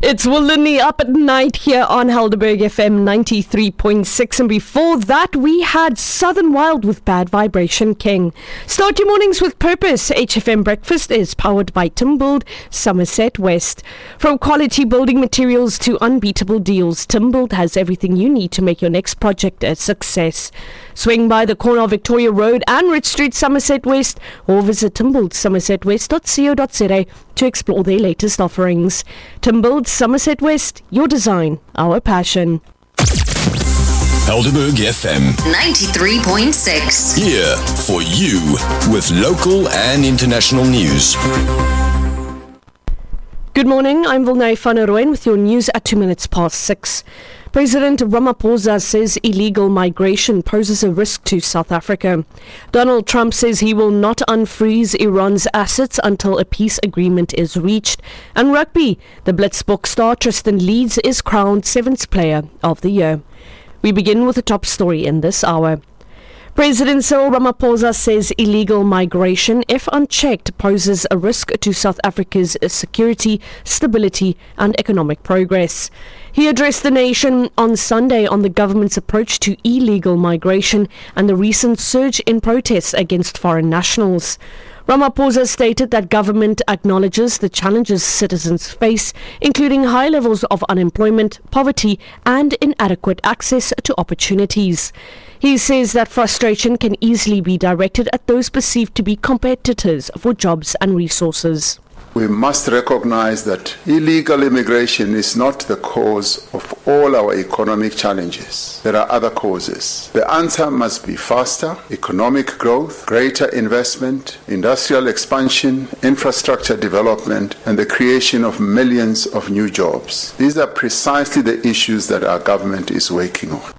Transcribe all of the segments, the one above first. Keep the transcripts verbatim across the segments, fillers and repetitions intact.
It's Willini up at night here on Helderberg F M ninety-three point six, and before that we had Southern Wild with Bad Vibration King. Start your mornings with purpose. H F M Breakfast is powered by Timbuild, Somerset West. From quality building materials to unbeatable deals, Timbuild has everything you need to make your next project a success. Swing by the corner of Victoria Road and Rich Street, Somerset West, or visit timbuild somerset west dot co dot za to explore their latest offerings. Timbuild Somerset West, your design, our passion. Helderberg F M ninety-three point six. Here for you with local and international news. Good morning, I'm Vilnay van der Rooyen with your news at two minutes past six. President Ramaphosa says illegal migration poses a risk to South Africa. Donald Trump says he will not unfreeze Iran's assets until a peace agreement is reached. And rugby, the Blitzboks star Tristan Leeds is crowned seventh player of the year. We begin with the top story in this hour. President Cyril Ramaphosa says illegal migration, if unchecked, poses a risk to South Africa's security, stability and economic progress. He addressed the nation on Sunday on the government's approach to illegal migration and the recent surge in protests against foreign nationals. Ramaphosa stated that government acknowledges the challenges citizens face, including high levels of unemployment, poverty and inadequate access to opportunities. He says that frustration can easily be directed at those perceived to be competitors for jobs and resources. We must recognize that illegal immigration is not the cause of all our economic challenges. There are other causes. The answer must be faster economic growth, greater investment, industrial expansion, infrastructure development, and the creation of millions of new jobs. These are precisely the issues that our government is working on.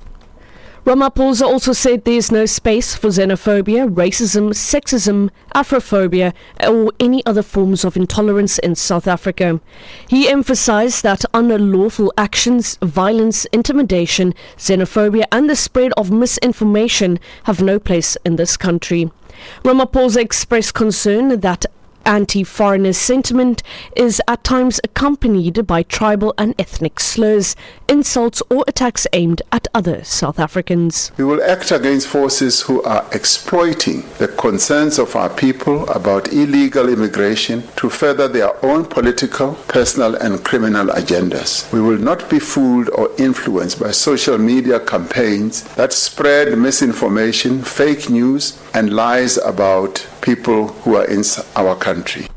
Ramaphosa also said there is no space for xenophobia, racism, sexism, Afrophobia, or any other forms of intolerance in South Africa. He emphasized that unlawful actions, violence, intimidation, xenophobia, and the spread of misinformation have no place in this country. Ramaphosa expressed concern that anti-foreigner sentiment is at times accompanied by tribal and ethnic slurs, insults or attacks aimed at other South Africans. We will act against forces who are exploiting the concerns of our people about illegal immigration to further their own political, personal and criminal agendas. We will not be fooled or influenced by social media campaigns that spread misinformation, fake news and lies about people who are in our country.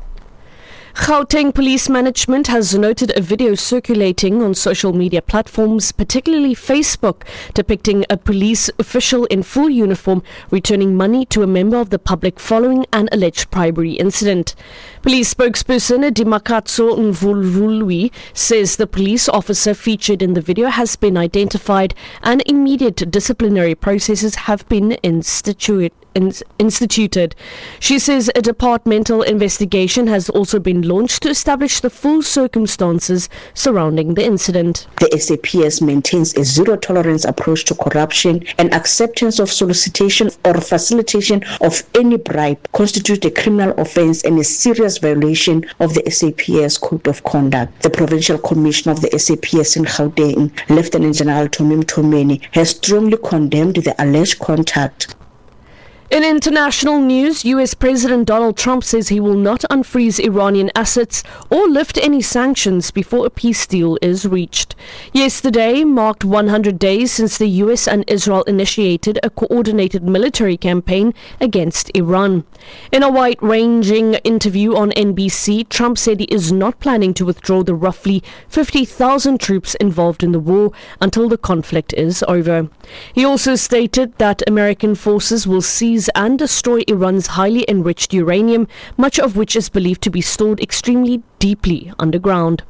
Gauteng Police Management has noted a video circulating on social media platforms, particularly Facebook, depicting a police official in full uniform returning money to a member of the public following an alleged bribery incident. Police spokesperson Dimakatso Mvulvulwi says the police officer featured in the video has been identified and immediate disciplinary processes have been instituted. instituted. She says a departmental investigation has also been launched to establish the full circumstances surrounding the incident. The S A P S maintains a zero-tolerance approach to corruption, and acceptance of solicitation or facilitation of any bribe constitutes a criminal offence and a serious violation of the S A P S Code of Conduct. The Provincial Commissioner of the S A P S in Gauteng, Lieutenant General Tommy Mthomeni, has strongly condemned the alleged contact. In international news, U S President Donald Trump says he will not unfreeze Iranian assets or lift any sanctions before a peace deal is reached. Yesterday marked one hundred days since the U S and Israel initiated a coordinated military campaign against Iran. In a wide-ranging interview on N B C, Trump said he is not planning to withdraw the roughly fifty thousand troops involved in the war until the conflict is over. He also stated that American forces will seize and destroy Iran's highly enriched uranium, much of which is believed to be stored extremely deeply underground.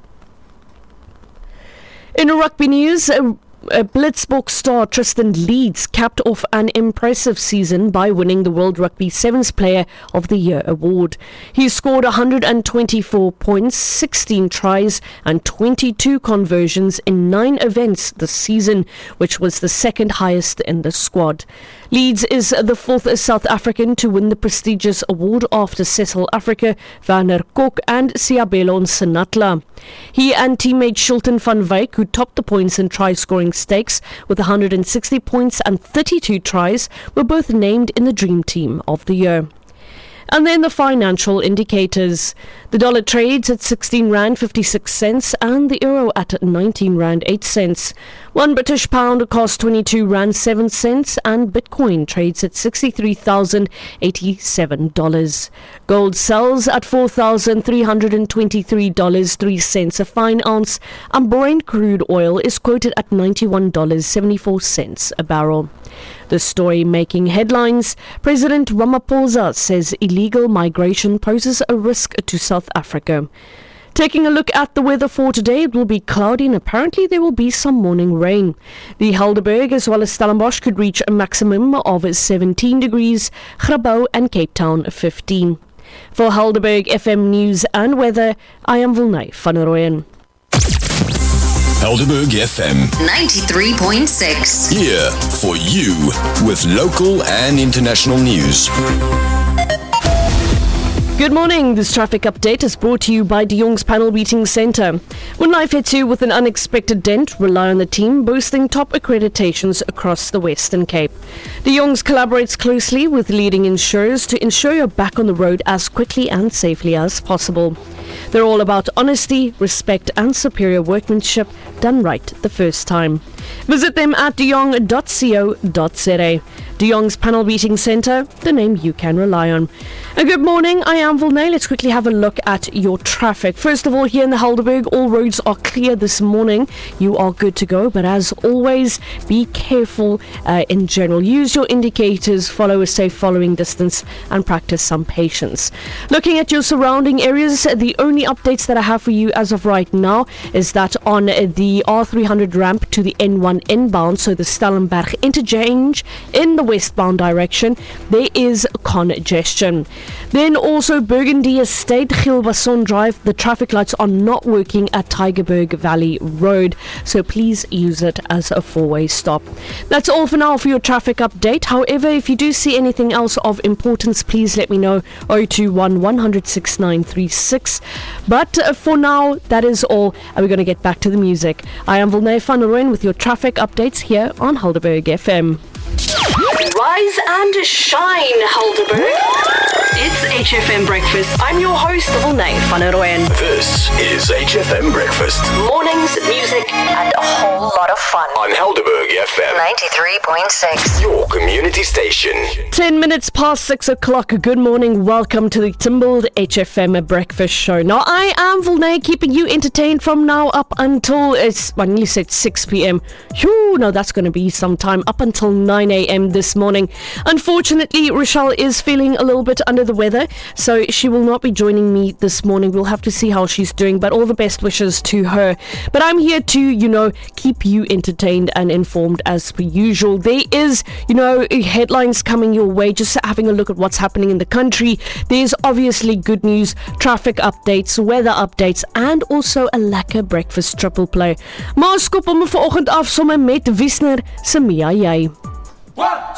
In rugby news, a A Blitzboks star Tristan Leeds capped off an impressive season by winning the World Rugby Sevens Player of the Year award. He scored one hundred twenty-four points, sixteen tries and twenty-two conversions in nine events this season, which was the second highest in the squad. Leeds is the fourth South African to win the prestigious award after Cecil Africa, Werner Kok and Siabelo Senatla. He and teammate Shilton van Wyk, who topped the points and try-scoring stakes with one hundred sixty points and thirty-two tries, were both named in the Dream Team of the Year. And then the financial indicators. The dollar trades at sixteen rand fifty-six cents and the euro at nineteen rand eight cents. One British pound costs twenty-two rand seven cents and Bitcoin trades at sixty-three thousand eighty-seven dollars. Gold sells at four thousand three hundred twenty-three dollars and three cents a fine ounce, and Brent crude oil is quoted at ninety-one dollars and seventy-four cents a barrel. The story making headlines. President Ramaphosa says illegal migration poses a risk to South Africa. Taking a look at the weather for today, it will be cloudy and apparently there will be some morning rain. The Helderberg as well as Stellenbosch could reach a maximum of seventeen degrees, Grabouw and Cape Town fifteen. For Helderberg F M News and Weather, I am Wilnay van Rooyen. Helderberg F M ninety-three point six. Here for you with local and international news. Good morning. This traffic update is brought to you by De Jong's Panel Beating Centre. When life hits you with an unexpected dent, rely on the team boasting top accreditations across the Western Cape. De Jong's collaborates closely with leading insurers to ensure you're back on the road as quickly and safely as possible. They're all about honesty, respect and superior workmanship done right the first time. Visit them at de jong dot co dot za. De Jong's Panel Beating Centre, the name you can rely on. A good morning, I am Vilnay. Let's quickly have a look at your traffic. First of all, here in the Helderberg, all roads are clear this morning. You are good to go, but as always, be careful uh, in general. Use your indicators, follow a safe following distance, and practice some patience. Looking at your surrounding areas, the only updates that I have for you as of right now is that on the R three hundred ramp to the N one inbound, so the Stellenberg interchange in the westbound direction, there is congestion. Then also Burgundy Estate, Gilbason Drive, the traffic lights are not working at Tygerberg Valley Road, so please use it as a four-way stop. That's all for now for your traffic update. However, if you do see anything else of importance, please let me know. zero two one one zero zero six nine three six. But uh, for now, that is all, and we're going to get back to the music. I am Vilnay van Rooyen with your traffic updates here on Helderberg F M. Rise and shine, Helderberg. It's H F M Breakfast. I'm your host, Vilnay van Rooyen. This is H F M Breakfast Mornings, music, and a whole lot of fun. on Helderberg F M, ninety-three point six. your community station. Ten minutes past six o'clock. Good morning. Welcome to the Timbled H F M Breakfast Show. Now, I am Vilnay, keeping you entertained from now up until it's, I nearly said six p.m. Phew, no, that's going to be some time up until nine a.m. this morning. Unfortunately, Rochelle is feeling a little bit under the weather, so she will not be joining me this morning. We'll have to see how she's doing, but all the best wishes to her. But I'm here to, you know, keep you entertained and informed as per usual. There is, you know, headlines coming your way, just having a look at what's happening in the country. There's obviously good news, traffic updates, weather updates, and also a lekker breakfast triple play. Maar skop hom vanoggend af sommer met Wiesner se Mia Jy. One,